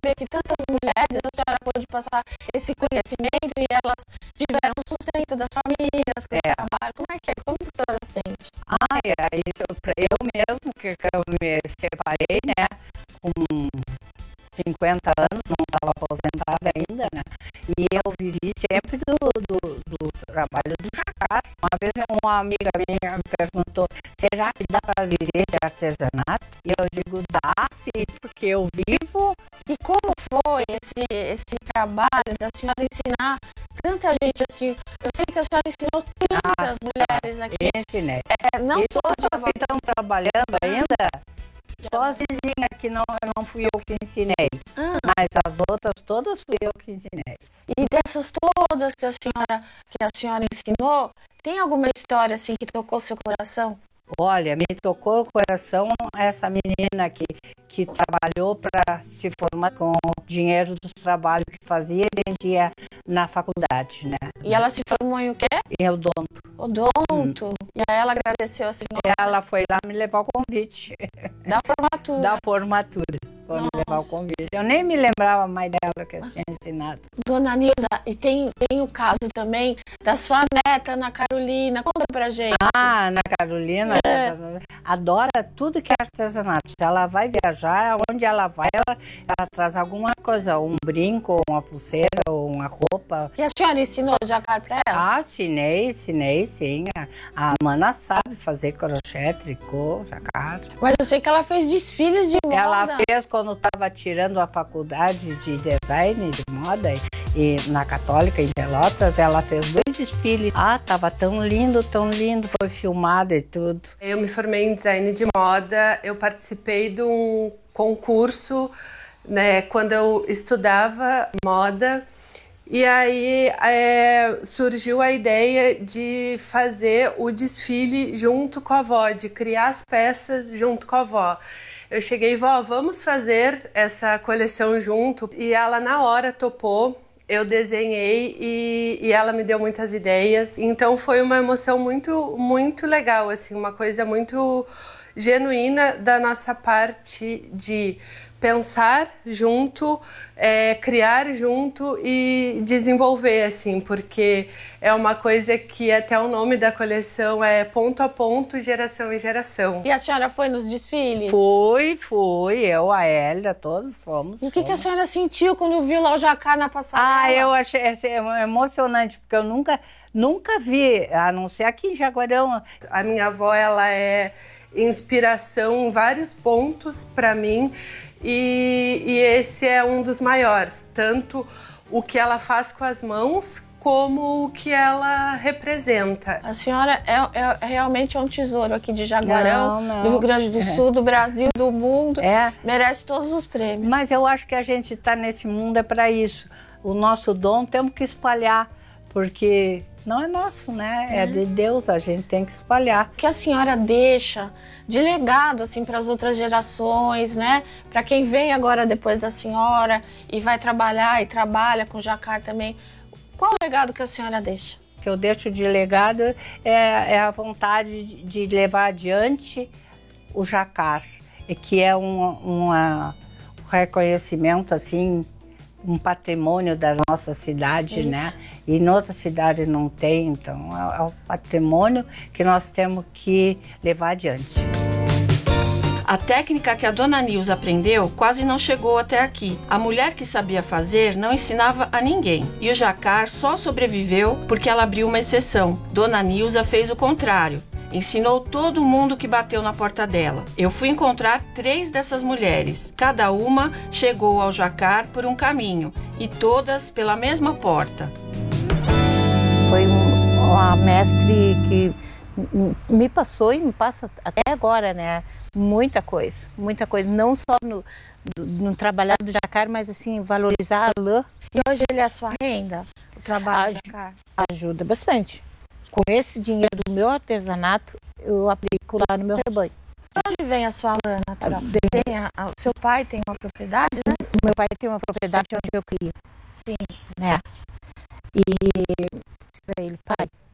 perceber que tantas mulheres, a senhora pôde passar esse conhecimento e elas tiveram o sustento das famílias com esse trabalho. Como é que é? Como que a senhora sente? Eu mesmo, que eu me separei, né, com 50 anos, não estava aposentada ainda, né? E eu vivi sempre do trabalho do jacá. Uma vez uma amiga minha me perguntou, será que dá para viver de artesanato? E eu digo, dá sim, porque eu vivo. E como foi esse trabalho da senhora ensinar tanta gente assim? Eu sei que a senhora ensinou tantas mulheres aqui. Ensinei. Não e só todas que estão trabalhando ainda, só as vizinhas que não fui eu que ensinei. Mas as outras todas fui eu que ensinei. E dessas todas que a senhora ensinou, tem alguma história assim que tocou seu coração? Olha, me tocou o coração essa menina que trabalhou para se formar com o dinheiro dos trabalhos que fazia e vendia na faculdade, né? E ela se formou em o quê? Em odonto. Odonto. E aí ela agradeceu a senhora? Ela foi lá me levar o convite. Da formatura? Da formatura. Foi me levar o convite. Eu nem me lembrava mais dela que eu tinha ensinado. Dona Nilza, e tem o caso também da sua neta, Ana Carolina. Conta pra gente. Ana Carolina adora tudo que é artesanato. Se ela vai viajar, onde ela vai, ela traz alguma coisa, um brinco, uma pulseira, ou uma roupa. E a senhora ensinou o jacquard pra ela? Ensinei, sim. A Mana sabe fazer crochê, tricô, jacquard. Mas eu sei que ela fez desfiles de moda. Ela fez quando estava tirando a faculdade de design de moda e na Católica em Pelotas, ela fez 2 desfiles. Tava tão lindo, foi filmada e tudo. Eu me formei em design de moda, eu participei de um concurso, né, quando eu estudava moda. E aí surgiu a ideia de fazer o desfile junto com a avó, de criar as peças junto com a avó. Eu cheguei, vó, vamos fazer essa coleção junto. E ela na hora topou, eu desenhei e ela me deu muitas ideias. Então foi uma emoção muito, muito legal, assim, uma coisa muito genuína da nossa parte de pensar junto, criar junto e desenvolver, assim, porque é uma coisa que até o nome da coleção é ponto a ponto, geração em geração. E a senhora foi nos desfiles? Fui, eu, a Hélia, todos fomos. E o que a senhora sentiu quando viu lá o jacquard na passarela? Eu achei emocionante, porque eu nunca vi, a não ser aqui em Jaguarão. A minha avó, ela é inspiração em vários pontos para mim, e esse é um dos maiores, tanto o que ela faz com as mãos como o que ela representa. A senhora realmente é um tesouro aqui de Jaguarão, do Rio Grande do Sul, do Brasil, do mundo. Merece todos os prêmios. Mas eu acho que a gente está nesse mundo para isso. O nosso dom temos que espalhar, porque não é nosso, né? É de Deus, a gente tem que espalhar. O que a senhora deixa de legado assim para as outras gerações, né? Para quem vem agora depois da senhora e vai trabalhar e trabalha com jacquard também. Qual o legado que a senhora deixa? O que eu deixo de legado é a vontade de levar adiante o jacquard, que é um reconhecimento, assim, um patrimônio da nossa cidade, né? E em outras cidades não tem, então é o patrimônio que nós temos que levar adiante. A técnica que a Dona Nilza aprendeu quase não chegou até aqui. A mulher que sabia fazer não ensinava a ninguém. E o jacquard só sobreviveu porque ela abriu uma exceção. Dona Nilza fez o contrário. Ensinou todo mundo que bateu na porta dela. Eu fui encontrar 3 dessas mulheres. Cada uma chegou ao jacquard por um caminho e todas pela mesma porta. Foi uma mestre que me passou e me passa até agora, né? Muita coisa, não só no trabalhar do jacquard, mas assim, valorizar a lã. E hoje ele é a sua renda? O trabalho do jacquard? Ajuda bastante. Com esse dinheiro do meu artesanato, eu aplico lá no meu rebanho. De onde vem a sua lã natural? O seu pai tem uma propriedade, né? Meu pai tem uma propriedade onde eu crio. Sim. Né? E para ele, pai,